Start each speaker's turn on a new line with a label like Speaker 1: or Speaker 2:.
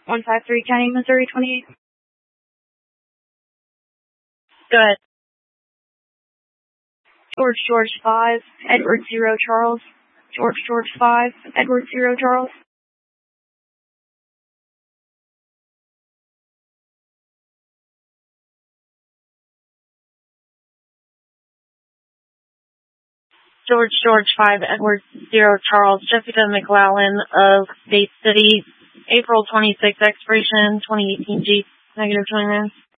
Speaker 1: 153 County, Missouri 28. Go ahead. George 5, Edward 0 Charles. George 5, Edward 0 Charles. George 5, Edward 0 Charles. Jessica McLellan of State City, April 26, expiration 2018 G, -20 minutes.